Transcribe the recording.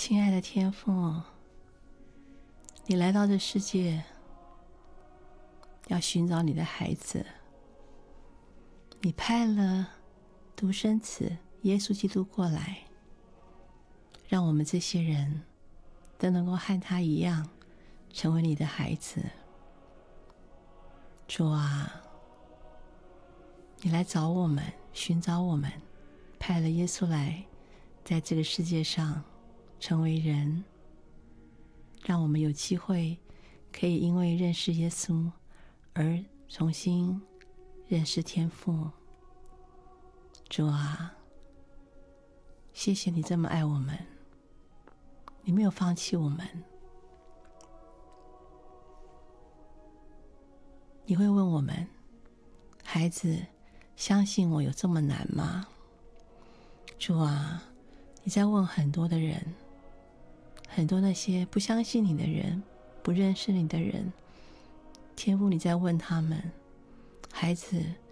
亲爱的天父，你来到这世界，要寻找你的孩子。你派了独生子耶稣基督过来，让我们这些人都能够和他一样，成为你的孩子。主啊，你来找我们，寻找我们，派了耶稣来，在这个世界上成为人，让我们有机会可以因为认识耶稣而重新认识天父。主啊，谢谢你这么爱我们，你没有放弃我们。你会问我们，孩子，相信我有这么难吗？主啊，你在问很多的人，很多那些不相信你的人，不认识你的人，天父你在问他们，孩子，